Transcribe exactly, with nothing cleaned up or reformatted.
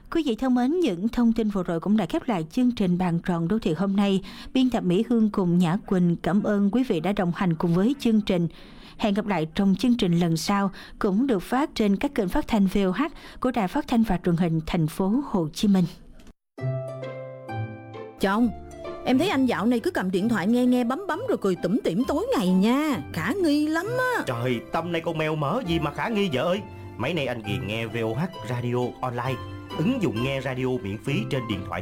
Quý vị thân mến, những thông tin vừa rồi cũng đã khép lại chương trình Bàn tròn đô thị hôm nay. Biên tập Mỹ Hương cùng Nhã Quỳnh cảm ơn quý vị đã đồng hành cùng với chương trình. Hẹn gặp lại trong chương trình lần sau, cũng được phát trên các kênh phát thanh vê o hát của Đài Phát thanh và Truyền hình Thành phố Hồ Chí Minh. Chồng, em thấy anh dạo này cứ cầm điện thoại nghe nghe bấm bấm rồi cười tủm tỉm tối ngày nha. Khả nghi lắm á. Trời, tâm này con mèo mỡ gì mà khả nghi vợ ơi. Mấy nay anh ghiền nghe vê o hát Radio Online, ứng dụng nghe radio miễn phí trên điện thoại